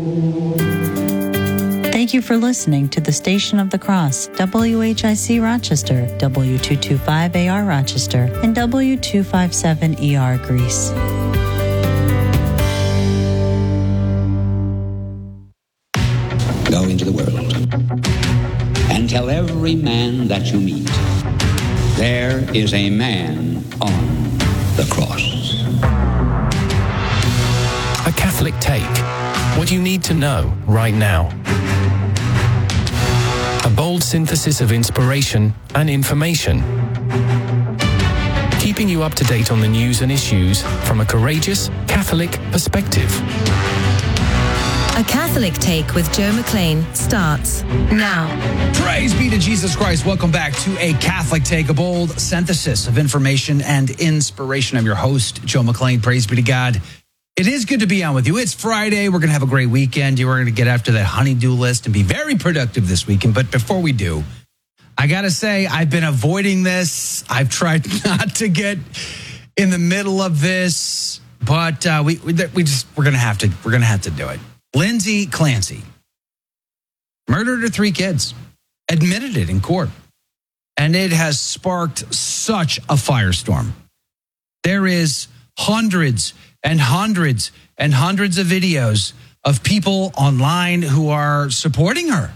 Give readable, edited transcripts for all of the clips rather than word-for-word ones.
Thank you for listening to the Station of the Cross, WHIC Rochester, W225AR Rochester, and W257ER Greece. Go into the world and tell every man that you meet, there is a man on the cross. A Catholic Take. What you need to know right now. A bold synthesis of inspiration and information. Keeping you up to date on the news and issues from a courageous Catholic perspective. A Catholic Take with Joe McLean starts now. Praise be to Jesus Christ. Welcome back to A Catholic Take, a bold synthesis of information and inspiration. I'm your host, Joe McLean. Praise be to God. It is good to be on with you. It's Friday. We're going to have a great weekend. We're going to get after that honey-do list and be very productive this weekend. But before we do, I got to say, I've been avoiding this. I've tried not to get in the middle of this, but we're going to have to do it. Lindsay Clancy murdered her 3 kids, admitted it in court, and it has sparked such a firestorm. There is hundreds and hundreds and hundreds of videos of people online who are supporting her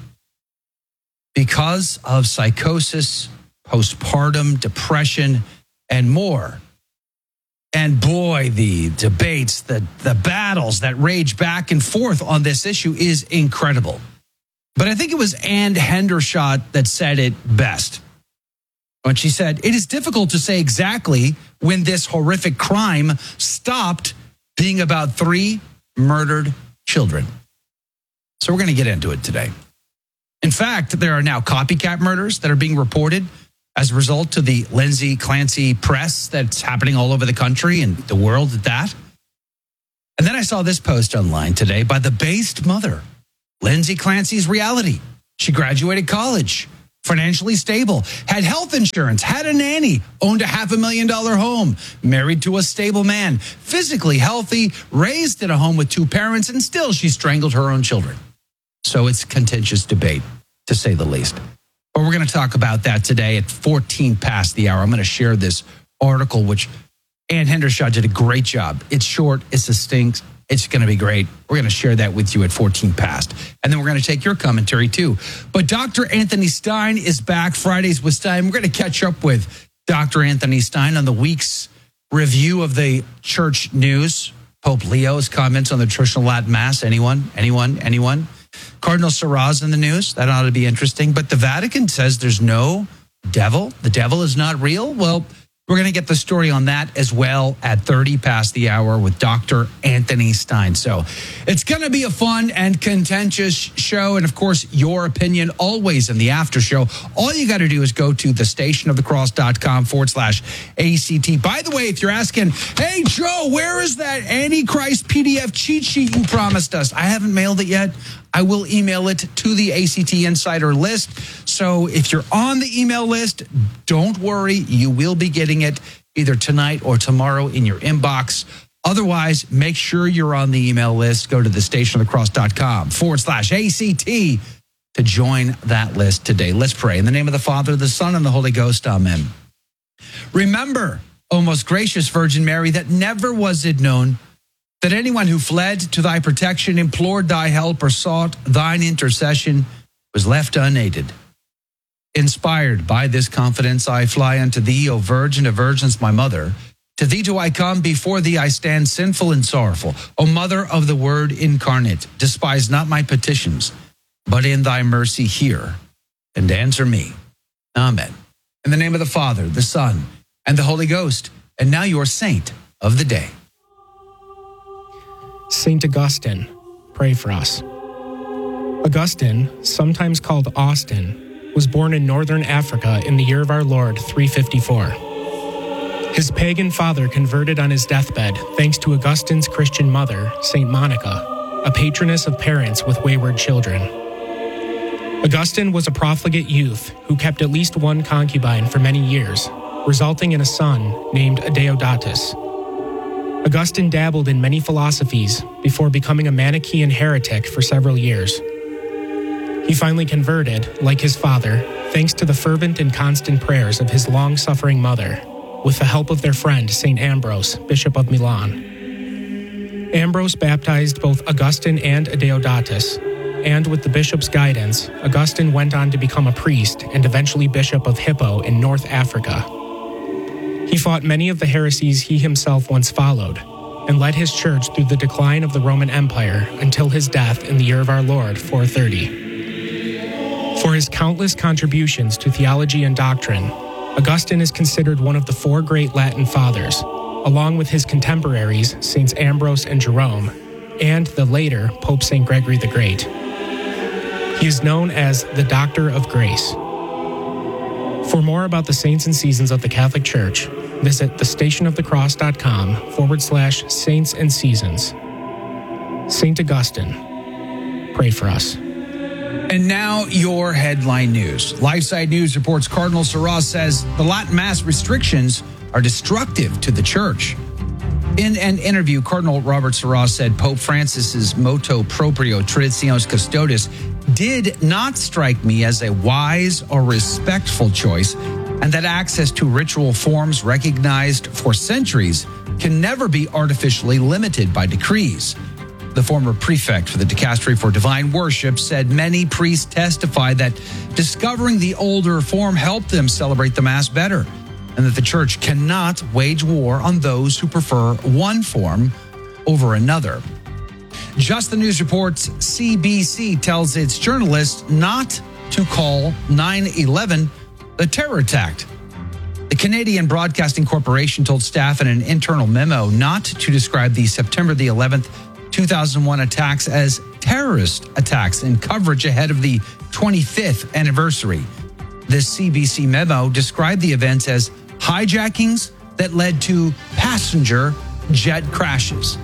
because of psychosis, postpartum depression, and more. And boy, the debates, the battles that rage back and forth on this issue is incredible. But I think it was Ann Hendershot that said it best when she said, "It is difficult to say exactly when this horrific crime stopped being about 3 murdered children." So we're going to get into it today. In fact, there are now copycat murders that are being reported as a result of the Lindsay Clancy press that's happening all over the country and the world at that. And then I saw this post online today by the based mother. Lindsay Clancy's reality. She graduated college, financially stable, had health insurance, had a nanny, owned a $500,000 home, married to a stable man, physically healthy, raised in a home with 2 parents, and still she strangled her own children. So it's contentious debate, to say the least. But we're going to talk about that today at 14 past the hour. I'm going to share this article, which Ann Hendershot did a great job. It's short, it's succinct, it's going to be great. We're going to share that with you at 14 past. And then we're going to take your commentary too. But Dr. Anthony Stein is back. Fridays with Stein. We're going to catch up with Dr. Anthony Stein on the week's review of the church news. Pope Leo's comments on the traditional Latin Mass. Anyone? Cardinal Sarah's in the news. That ought to be interesting. But the Vatican says there's no devil. The devil is not real. Well, we're going to get the story on that as well at 30 past the hour with Dr. Anthony Stein. So it's going to be a fun and contentious show. And of course, your opinion always in the after show. All you got to do is go to thestationofthecross.com/ACT. By the way, if you're asking, hey, Joe, where is that Antichrist PDF cheat sheet you promised us? I haven't mailed it yet. I will email it to the ACT Insider list. So if you're on the email list, don't worry. You will be getting it either tonight or tomorrow in your inbox. Otherwise, make sure you're on the email list. Go to thestationofthecross.com/ACT to join that list today. Let's pray. In the name of the Father, the Son, and the Holy Ghost. Amen. Remember, O most gracious Virgin Mary, that never was it known that anyone who fled to thy protection, implored thy help, or sought thine intercession was left unaided. Inspired by this confidence, I fly unto thee, O Virgin of Virgins, my mother. To thee do I come, before thee I stand sinful and sorrowful. O Mother of the Word incarnate, despise not my petitions, but in thy mercy hear and answer me. Amen. In the name of the Father, the Son, and the Holy Ghost, and now your saint of the day. Saint Augustine, pray for us. Augustine, sometimes called Austin, was born in northern Africa in the year of our Lord 354. His pagan father converted on his deathbed thanks to Augustine's Christian mother, Saint Monica, a patroness of parents with wayward children. Augustine was a profligate youth who kept at least one concubine for many years, resulting in a son named Adeodatus. Augustine dabbled in many philosophies before becoming a Manichaean heretic for several years. He finally converted, like his father, thanks to the fervent and constant prayers of his long-suffering mother, with the help of their friend St. Ambrose, Bishop of Milan. Ambrose baptized both Augustine and Adeodatus, and with the bishop's guidance, Augustine went on to become a priest and eventually Bishop of Hippo in North Africa. He fought many of the heresies he himself once followed, and led his church through the decline of the Roman Empire until his death in the year of our Lord, 430. For his countless contributions to theology and doctrine, Augustine is considered one of the four great Latin fathers, along with his contemporaries, Saints Ambrose and Jerome, and the later Pope St. Gregory the Great. He is known as the Doctor of Grace. For more about the saints and seasons of the Catholic Church, visit thestationofthecross.com/saints and seasons. St. Augustine, pray for us. And now your headline news. LifeSite News reports Cardinal Sarah says the Latin Mass restrictions are destructive to the Church. In an interview, Cardinal Robert Sarah said Pope Francis's motu proprio Traditionis Custodes did not strike me as a wise or respectful choice, and that access to ritual forms recognized for centuries can never be artificially limited by decrees. The former prefect for the Dicastery for Divine Worship said many priests testified that discovering the older form helped them celebrate the Mass better, and that the Church cannot wage war on those who prefer one form over another. Just the News reports CBC tells its journalists not to call 9/11 the terror attack. The Canadian Broadcasting Corporation told staff in an internal memo not to describe the September the 11th, 2001 attacks as terrorist attacks in coverage ahead of the 25th anniversary. The CBC memo described the events as hijackings that led to passenger jet crashes.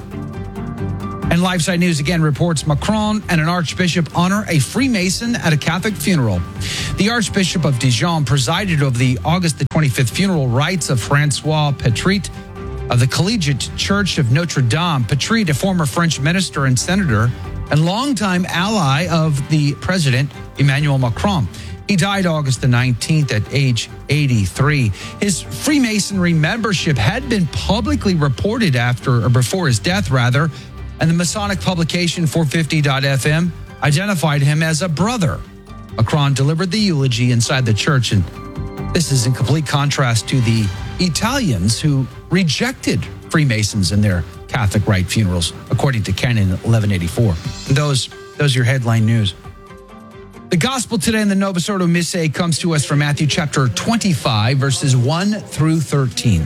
And LifeSite News again reports Macron and an archbishop honor a Freemason at a Catholic funeral. The Archbishop of Dijon presided over the August the 25th funeral rites of Francois Petrit of the Collegiate Church of Notre Dame. Petrit, a former French minister and senator and longtime ally of the President Emmanuel Macron. He died August the 19th at age 83. His Freemasonry membership had been publicly reported before his death, and the Masonic publication 450.fm identified him as a brother. Macron delivered the eulogy inside the church, and this is in complete contrast to the Italians who rejected Freemasons in their Catholic rite funerals, according to Canon 1184. Those are your headline news. The gospel today in the Novus Ordo Missae comes to us from Matthew chapter 25, verses 1 through 13.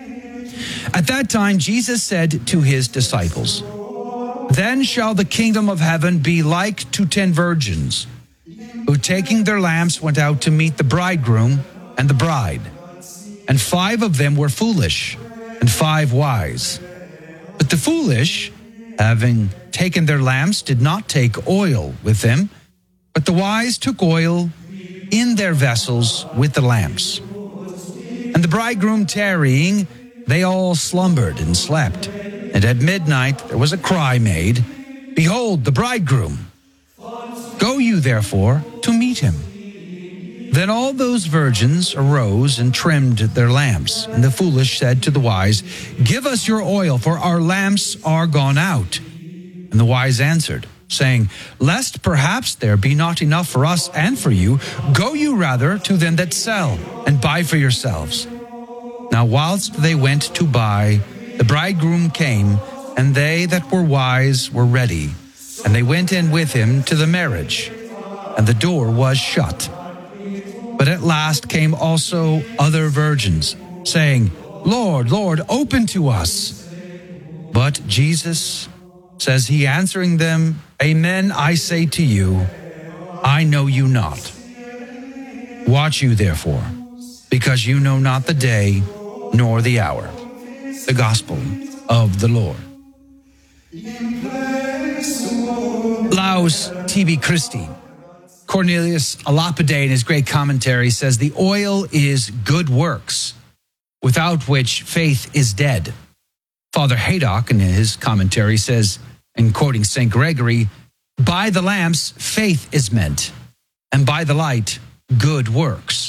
At that time, Jesus said to his disciples, "Then shall the kingdom of heaven be like to 10 virgins, who taking their lamps went out to meet the bridegroom and the bride. And 5 of them were foolish, and 5 wise. But the foolish, having taken their lamps, did not take oil with them, but the wise took oil in their vessels with the lamps. And the bridegroom tarrying, they all slumbered and slept. And at midnight there was a cry made, Behold, the bridegroom! Go you therefore to meet him. Then all those virgins arose and trimmed their lamps. And the foolish said to the wise, Give us your oil, for our lamps are gone out. And the wise answered, saying, Lest perhaps there be not enough for us and for you, go you rather to them that sell, and buy for yourselves. Now whilst they went to buy, the bridegroom came, and they that were wise were ready. And they went in with him to the marriage, and the door was shut. But at last came also other virgins, saying, Lord, Lord, open to us. But Jesus says he, answering them, Amen, I say to you, I know you not. Watch you therefore, because you know not the day nor the hour. The gospel of the Lord. Laus Tibi Christi. Cornelius a Lapide, in his great commentary, says the oil is good works, without which faith is dead. Father Haydock, in his commentary, says, and quoting St. Gregory, by the lamps, faith is meant, and by the light, good works.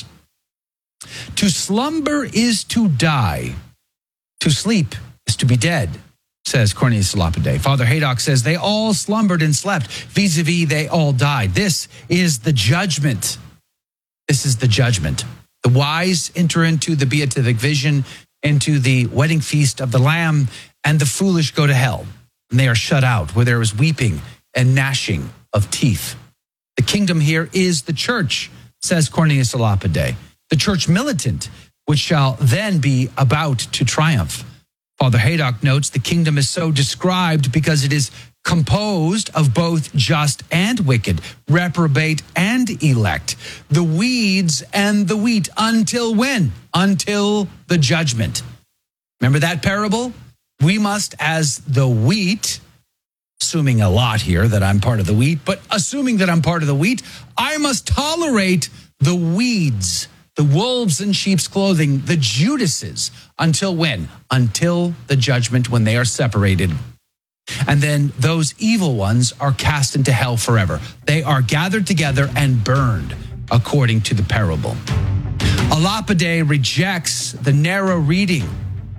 To slumber is to die. To sleep is to be dead, says Cornelius a Lapide. Father Haydock says, they all slumbered and slept. Vis-a-vis, they all died. This is the judgment. This is the judgment. The wise enter into the beatific vision, into the wedding feast of the Lamb, and the foolish go to hell. And they are shut out, where there is weeping and gnashing of teeth. The kingdom here is the church, says Cornelius a Lapide. The church militant, which shall then be about to triumph. Father Haydock notes the kingdom is so described because it is composed of both just and wicked, reprobate and elect, the weeds and the wheat. Until when? Until the judgment. Remember that parable? We must, as the wheat, assuming a lot here that I'm part of the wheat, but assuming that I'm part of the wheat, I must tolerate the weeds, the wolves in sheep's clothing, the Judases. Until when? Until the judgment, when they are separated. And then those evil ones are cast into hell forever. They are gathered together and burned, according to the parable. A Lapide rejects the narrow reading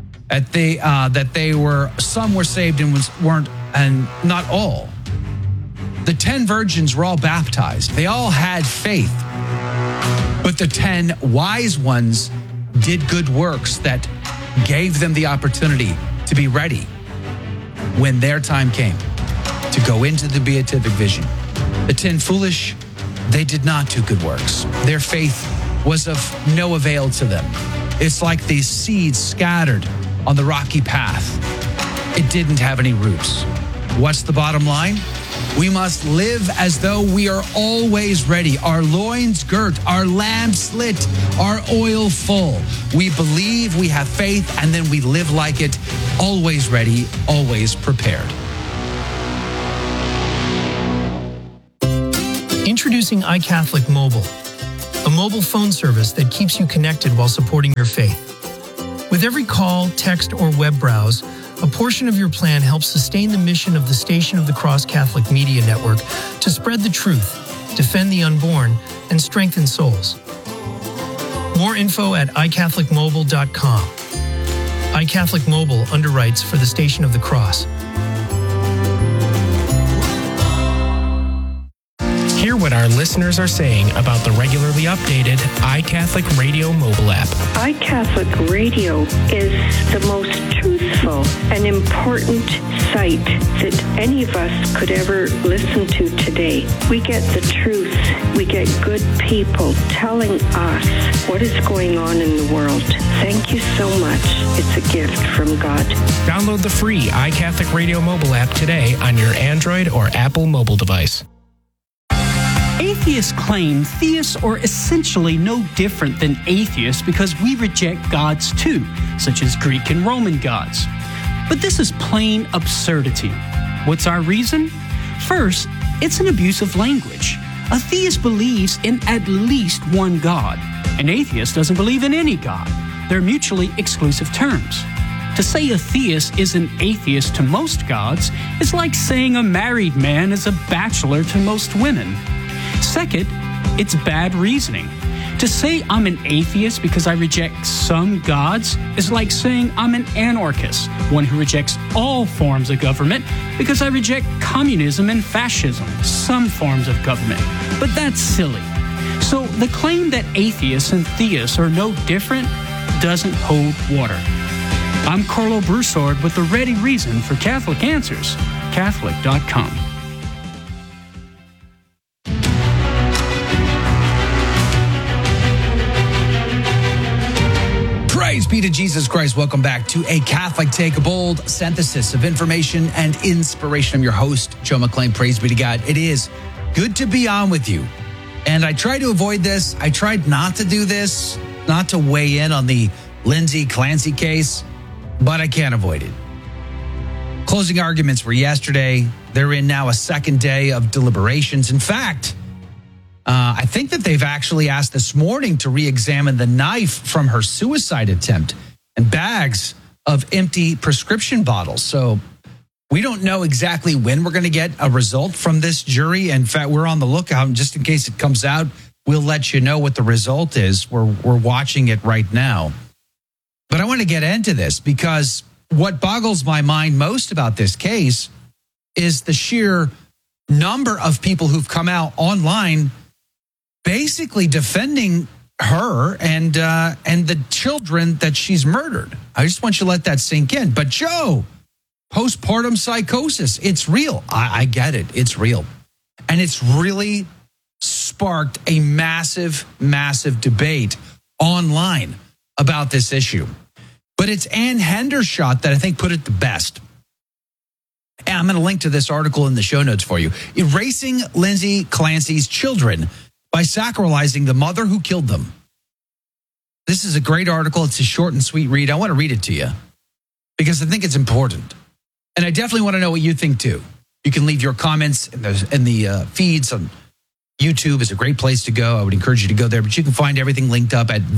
that they were, some were saved and weren't, and not all. The 10 virgins were all baptized. They all had faith. But the 10 wise ones did good works that gave them the opportunity to be ready when their time came to go into the beatific vision. The 10 foolish, they did not do good works. Their faith was of no avail to them. It's like these seeds scattered on the rocky path. It didn't have any roots. What's the bottom line? We must live as though we are always ready, our loins girt, our lamps lit, our oil full. We believe, we have faith, and then we live like it, always ready, always prepared. Introducing iCatholic Mobile, a mobile phone service that keeps you connected while supporting your faith. With every call, text, or web browse, a portion of your plan helps sustain the mission of the Station of the Cross Catholic Media Network to spread the truth, defend the unborn, and strengthen souls. More info at iCatholicMobile.com. iCatholic Mobile underwrites for the Station of the Cross. Hear what our listeners are saying about the regularly updated iCatholic Radio mobile app. iCatholic Radio is the most truthful and important site that any of us could ever listen to today. We get the truth. We get good people telling us what is going on in the world. Thank you so much. It's a gift from God. Download the free iCatholic Radio mobile app today on your Android or Apple mobile device. Atheists claim theists are essentially no different than atheists because we reject gods too, such as Greek and Roman gods. But this is plain absurdity. What's our reason? First, it's an abuse of language. A theist believes in at least one God. An atheist doesn't believe in any God. They're mutually exclusive terms. To say a theist is an atheist to most gods is like saying a married man is a bachelor to most women. Second, it's bad reasoning. To say I'm an atheist because I reject some gods is like saying I'm an anarchist, one who rejects all forms of government because I reject communism and fascism, some forms of government. But that's silly. So the claim that atheists and theists are no different doesn't hold water. I'm Carlo Broussard with the ready reason for Catholic Answers, Catholic.com. Praise be to Jesus Christ. Welcome back to A Catholic Take, a bold synthesis of information and inspiration. I'm your host, Joe McClain. Praise be to God. It is good to be on with you. And I try to avoid this. I tried not to do this, not to weigh in on the Lindsay Clancy case, but I can't avoid it. Closing arguments were yesterday. They're in now a second day of deliberations. In fact, I think that they've actually asked this morning to re-examine the knife from her suicide attempt and bags of empty prescription bottles. So we don't know exactly when we're going to get a result from this jury. In fact, we're on the lookout. Just in case it comes out, we'll let you know what the result is. We're watching it right now. But I want to get into this because what boggles my mind most about this case is the sheer number of people who've come out online basically defending her and the children that she's murdered. I just want you to let that sink in. But Joe, postpartum psychosis, it's real. I get it. It's real. And it's really sparked a massive, massive debate online about this issue. But it's Ann Hendershot that I think put it the best. And I'm going to link to this article in the show notes for you. Erasing Lindsay Clancy's children by sacralizing the mother who killed them. This is a great article. It's a short and sweet read. I want to read it to you because I think it's important. And I definitely want to know what you think too. You can leave your comments in the feeds on YouTube. Is a great place to go. I would encourage you to go there, but you can find everything linked up at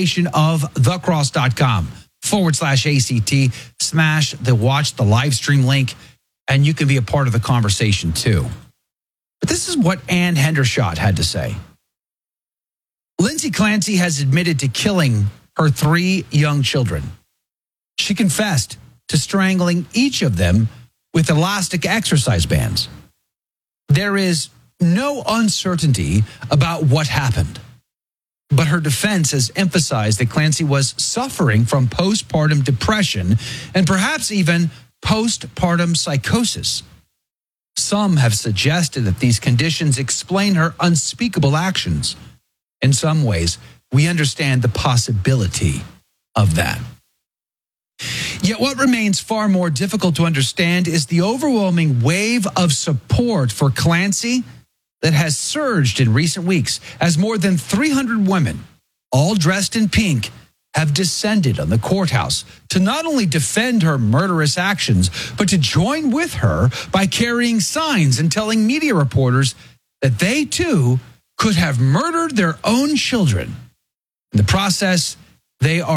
thestationofthecross.com/ACT. Smash the watch the live stream link, and you can be a part of the conversation too. But this is what Ann Hendershot had to say. Lindsay Clancy has admitted to killing her 3 young children. She confessed to strangling each of them with elastic exercise bands. There is no uncertainty about what happened, but her defense has emphasized that Clancy was suffering from postpartum depression and perhaps even postpartum psychosis. Some have suggested that these conditions explain her unspeakable actions. In some ways, we understand the possibility of that. Yet what remains far more difficult to understand is the overwhelming wave of support for Clancy that has surged in recent weeks as more than 300 women, all dressed in pink, have descended on the courthouse to not only defend her murderous actions, but to join with her by carrying signs and telling media reporters that they too could have murdered their own children. In the process, they are